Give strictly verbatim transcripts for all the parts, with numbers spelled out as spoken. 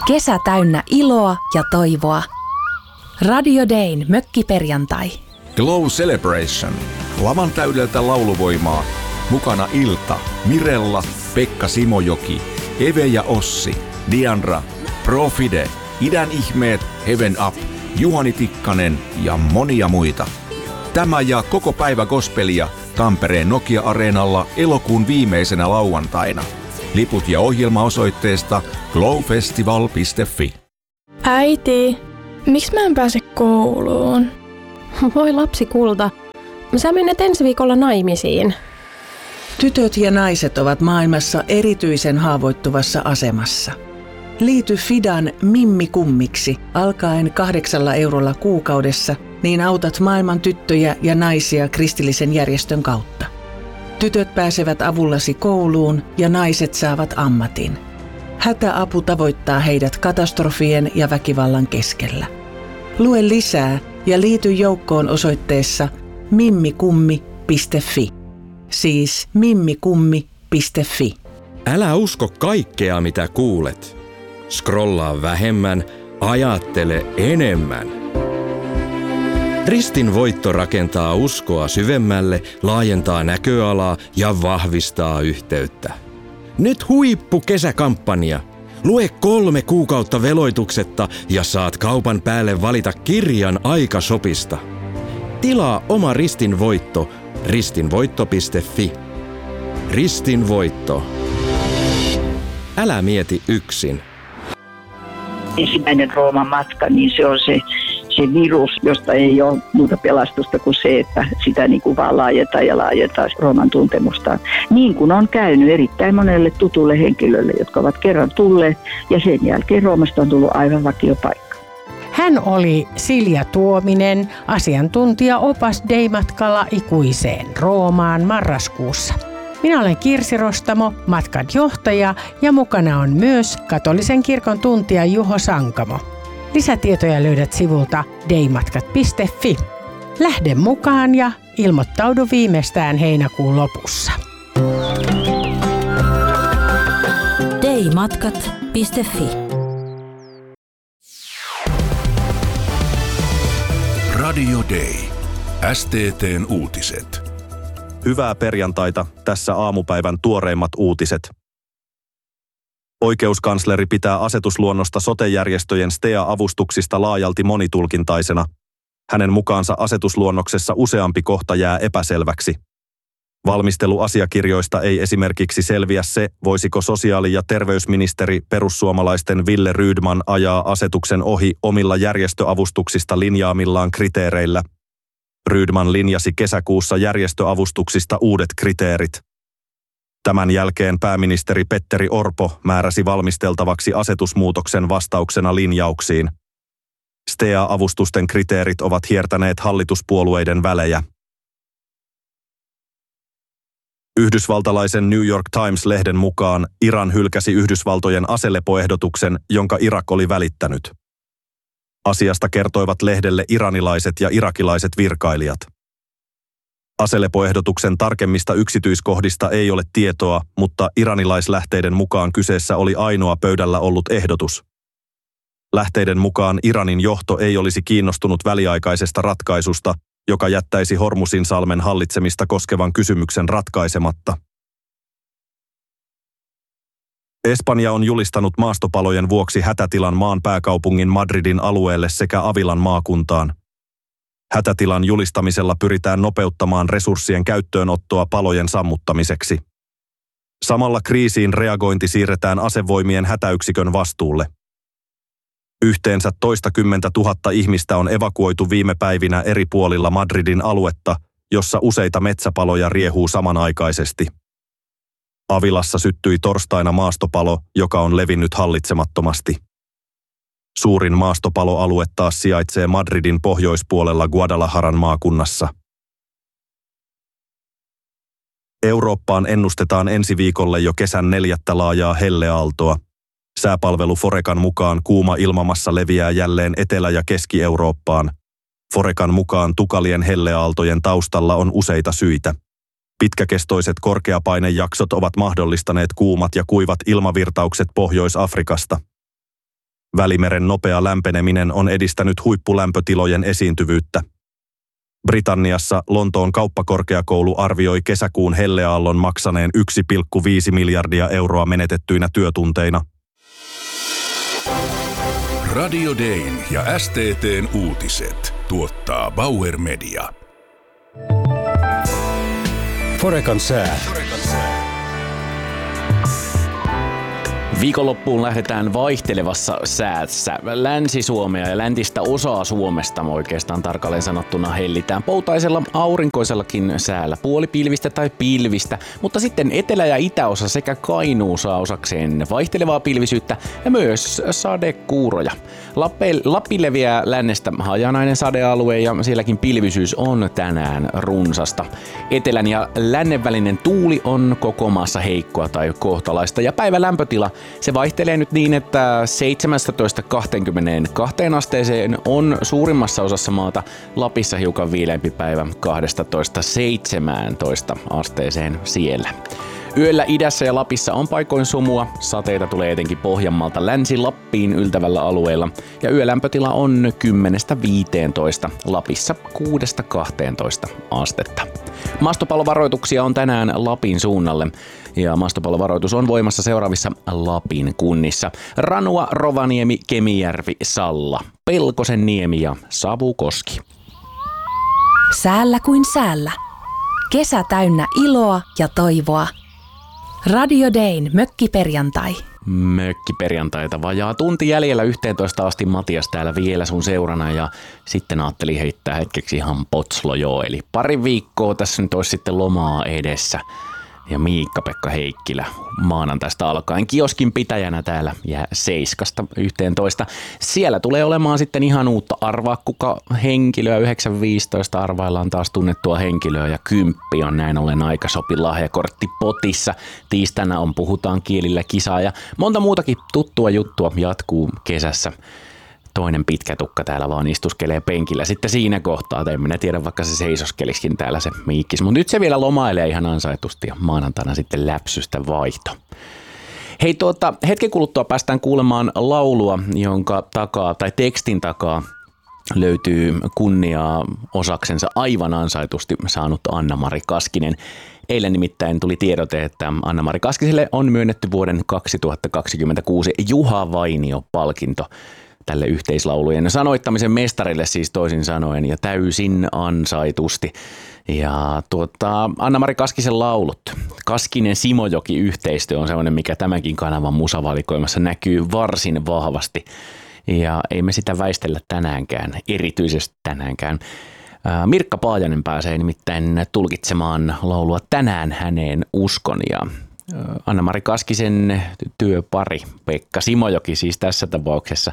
Kesä täynnä iloa ja toivoa. Radio Dayn mökkiperjantai. Glow Celebration. Lavan täydeltä lauluvoimaa. Mukana Ilta, Mirella, Pekka Simojoki, Eve ja Ossi, Diandra, Profide, Idän ihmeet, Heaven Up, Juhani Tikkanen ja monia muita. Tämä ja koko päivä gospelia Tampereen Nokia-areenalla elokuun viimeisenä lauantaina. Liput ja ohjelma osoitteesta glowfestival piste fi. Äiti, miksi mä en pääse kouluun? Voi lapsi kulta, sä menet ensi viikolla naimisiin. Tytöt ja naiset ovat maailmassa erityisen haavoittuvassa asemassa. Liity Fidan Mimmi Kummiksi alkaen kahdeksalla eurolla kuukaudessa, niin autat maailman tyttöjä ja naisia kristillisen järjestön kautta. Tytöt pääsevät avullasi kouluun ja naiset saavat ammatin. Hätäapu tavoittaa heidät katastrofien ja väkivallan keskellä. Lue lisää ja liity joukkoon osoitteessa mimmikummi piste fi. Siis mimmikummi piste fi. Älä usko kaikkea, mitä kuulet. Scrollaa vähemmän, ajattele enemmän. Ristin voitto rakentaa uskoa syvemmälle, laajentaa näköalaa ja vahvistaa yhteyttä. Nyt huippu kesäkampanja. Lue kolme kuukautta veloituksetta ja saat kaupan päälle valita kirjan aikasopista. Tilaa oma Ristin voitto ristinvoitto piste fi. Ristin voitto. Älä mieti yksin. Ensimmäinen Rooman matka, niin se on se, se virus, josta ei ole muuta pelastusta kuin se, että sitä niin kuin vaan laajentaa ja laajentaa Rooman tuntemustaan. Niin kuin on käynyt erittäin monelle tutulle henkilölle, jotka ovat kerran tulleet ja sen jälkeen Roomasta on tullut aivan vakiopaikka. Hän oli Silja Tuominen, asiantuntija opas Day-matkalla ikuiseen Roomaan marraskuussa. Minä olen Kirsi Rostamo, matkan johtaja ja mukana on myös katolisen kirkon tuntija Juho Sankamo. Lisätietoja löydät sivulta daymatkat piste fi. Lähde mukaan ja ilmoittaudu viimeistään heinäkuun lopussa. daymatkat piste fi. Radio Day. S T T:n uutiset. Hyvää perjantaita, tässä aamupäivän tuoreimmat uutiset. Oikeuskansleri pitää asetusluonnosta sote-järjestöjen S T E A-avustuksista laajalti monitulkintaisena. Hänen mukaansa asetusluonnoksessa useampi kohta jää epäselväksi. Valmisteluasiakirjoista ei esimerkiksi selviä se, voisiko sosiaali- ja terveysministeri perussuomalaisten Wille Rydman ajaa asetuksen ohi omilla järjestöavustuksista linjaamillaan kriteereillä. Rydman linjasi kesäkuussa järjestöavustuksista uudet kriteerit. Tämän jälkeen pääministeri Petteri Orpo määräsi valmisteltavaksi asetusmuutoksen vastauksena linjauksiin. S T E A-avustusten kriteerit ovat hiertäneet hallituspuolueiden välejä. Yhdysvaltalaisen New York Times-lehden mukaan Iran hylkäsi Yhdysvaltojen aselepoehdotuksen, jonka Irak oli välittänyt. Asiasta kertoivat lehdelle iranilaiset ja irakilaiset virkailijat. Aselepoehdotuksen tarkemmista yksityiskohdista ei ole tietoa, mutta iranilaislähteiden mukaan kyseessä oli ainoa pöydällä ollut ehdotus. Lähteiden mukaan Iranin johto ei olisi kiinnostunut väliaikaisesta ratkaisusta, joka jättäisi Hormuzinsalmen hallitsemista koskevan kysymyksen ratkaisematta. Espanja on julistanut maastopalojen vuoksi hätätilan maan pääkaupungin Madridin alueelle sekä Avilan maakuntaan. Hätätilan julistamisella pyritään nopeuttamaan resurssien käyttöönottoa palojen sammuttamiseksi. Samalla kriisiin reagointi siirretään asevoimien hätäyksikön vastuulle. Yhteensä toistakymmentä tuhatta ihmistä on evakuoitu viime päivinä eri puolilla Madridin aluetta, jossa useita metsäpaloja riehuu samanaikaisesti. Avilassa syttyi torstaina maastopalo, joka on levinnyt hallitsemattomasti. Suurin maastopaloalue taas sijaitsee Madridin pohjoispuolella Guadalajaran maakunnassa. Eurooppaan ennustetaan ensi viikolle jo kesän neljättä laajaa helleaaltoa. Sääpalvelu Forecan mukaan kuuma ilmamassa leviää jälleen Etelä- ja Keski-Eurooppaan. Forecan mukaan tukalien helleaaltojen taustalla on useita syitä. Pitkäkestoiset korkeapainejaksot ovat mahdollistaneet kuumat ja kuivat ilmavirtaukset Pohjois-Afrikasta. Välimeren nopea lämpeneminen on edistänyt huippulämpötilojen esiintyvyyttä. Britanniassa Lontoon kauppakorkeakoulu arvioi kesäkuun helleaallon maksaneen yksi pilkku viisi miljardia euroa menetettyinä työtunteina. Radio Dayn ja S T T:n uutiset tuottaa Bauer Media. Forecan sää. Viikonloppuun lähdetään vaihtelevassa säässä. Länsi-Suomea ja läntistä osaa Suomesta oikeastaan tarkalleen sanottuna hellitään poutaisella aurinkoisellakin säällä. Puolipilvistä tai pilvistä, mutta sitten etelä- ja itäosa sekä Kainuu saa osakseen vaihtelevaa pilvisyyttä ja myös sadekuuroja. Lappi leviää lännestä hajanainen sadealue ja sielläkin pilvisyys on tänään runsasta. Etelän ja lännen välinen tuuli on koko maassa heikkoa tai kohtalaista ja päivän lämpötila se vaihtelee nyt niin, että seitsemästätoista kaksikymmentäkaksi asteeseen on suurimmassa osassa maata, Lapissa hiukan viileämpi päivä kaksitoista seitsemäntoista asteeseen siellä. Yöllä idässä ja Lapissa on paikoin sumua, sateita tulee etenkin Pohjanmaalta Länsi-Lappiin yltävällä alueella ja yölämpötila on kymmenestä viiteentoista, Lapissa kuudesta kahteentoista astetta. Maastopallovaroituksia on tänään Lapin suunnalle ja maastopallovaroitus on voimassa seuraavissa Lapin kunnissa: Ranua, Rovaniemi, Kemijärvi, Salla, Pelkosenniemi ja Savukoski. Säällä kuin säällä. Kesä täynnä iloa ja toivoa. Radio Dayn mökkiperjantai. Mökkiperjantaita vajaa tunti jäljellä yhteentoista asti. Matias täällä vielä sun seurana ja sitten ajattelin heittää hetkeksi ihan potslojoa. Eli pari viikkoa tässä nyt olisi sitten lomaa edessä. Ja Miikka-Pekka Heikkilä maanantaista alkaen kioskin pitäjänä täällä ja seiskasta yhteentoista. Siellä tulee olemaan sitten ihan uutta Arvaa kuka henkilöä. yhdeksän viisitoista arvaillaan taas tunnettua henkilöä ja kymppi on näin ollen aikasopi lahjakortti potissa. Tiistaina on Puhutaan kielillä kisaa ja monta muutakin tuttua juttua jatkuu kesässä. Toinen pitkä tukka täällä vaan istuskelee penkillä sitten siinä kohtaa. En minä tiedä, vaikka se seisoskeliskin täällä se Miikkis. Mutta nyt se vielä lomailee ihan ansaitusti ja maanantaina sitten läpsystä vaihto. Hei tuota, hetken kuluttua päästään kuulemaan laulua, jonka takaa tai tekstin takaa löytyy kunniaa osaksensa aivan ansaitusti saanut Anna-Mari Kaskinen. Eilen nimittäin tuli tiedote, että Anna-Mari Kaskiselle on myönnetty vuoden kaksituhattakaksikymmentäkuusi Juha Vainio-palkinto. Tälle yhteislaulujen sanoittamisen mestarille siis toisin sanoen ja täysin ansaitusti. Ja tuota, Anna-Mari Kaskisen laulut, Kaskinen Simojoki-yhteistyö on sellainen, mikä tämänkin kanavan musavalikoimassa näkyy varsin vahvasti. Ja ei me sitä väistellä tänäänkään, erityisesti tänäänkään. Mirkka Paajanen pääsee nimittäin tulkitsemaan laulua Tänään häneen uskon ja Anna-Mari Kaskisen työpari Pekka Simojoki siis tässä tapauksessa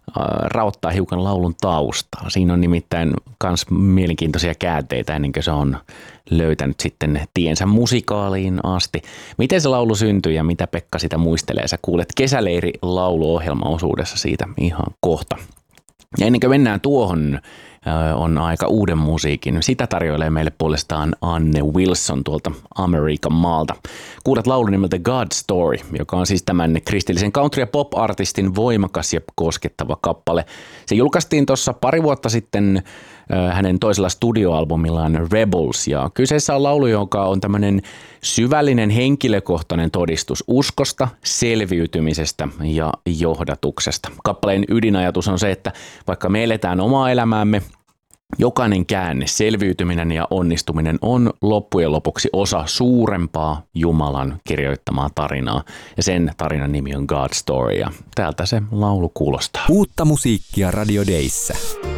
raottaa hiukan laulun taustaa. Siinä on nimittäin myös mielenkiintoisia käänteitä ennen kuin se on löytänyt sitten tiensä musikaaliin asti. Miten se laulu syntyi ja mitä Pekka sitä muistelee? Sä kuulet Kesäleiri lauluohjelmaosuudessa siitä ihan kohta. Ja ennen kuin mennään tuohon, on aika uuden musiikin. Sitä tarjoilee meille puolestaan Anne Wilson tuolta Amerikan maalta. Kuulet laulun nimeltä God Story, joka on siis tämän kristillisen country- ja pop-artistin voimakas ja koskettava kappale. Se julkaistiin tuossa pari vuotta sitten hänen toisella studioalbumillaan Rebels. Ja kyseessä on laulu, joka on tämmöinen syvällinen henkilökohtainen todistus uskosta, selviytymisestä ja johdatuksesta. Kappaleen ydinajatus on se, että vaikka me eletään omaa elämäämme, jokainen käänne, selviytyminen ja onnistuminen on loppujen lopuksi osa suurempaa Jumalan kirjoittamaa tarinaa. Ja sen tarinan nimi on God Story ja täältä se laulu kuulostaa. Uutta musiikkia Radio Dayssä.